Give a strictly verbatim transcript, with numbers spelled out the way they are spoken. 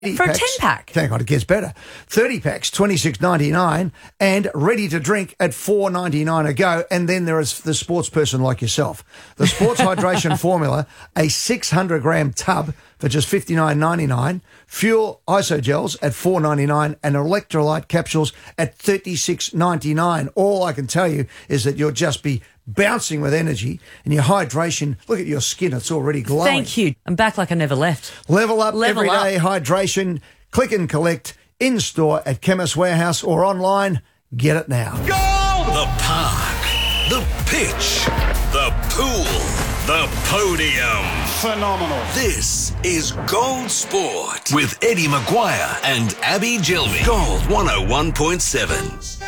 For a ten pack? Thank God, it gets better. thirty packs, twenty-six ninety-nine, and ready to drink at four ninety-nine a go. And then there is the sports person like yourself. The Sports Hydration Formula, a six hundred gram tub for just fifty-nine ninety-nine, Fuel Isogels at four ninety-nine, and electrolyte capsules at thirty-six ninety-nine. All I can tell you is that you'll just be bouncing with energy, and your hydration, look at your skin, it's already glowing. Thank you. I'm back like I never left. Level up Level everyday up. hydration. Click and collect in-store at Chemist Warehouse or online. Get it now. Gold! The park, the pitch, the pool, the podium. Phenomenal. This is Gold Sport with Eddie Maguire and Abby Gilby. Gold one oh one point seven.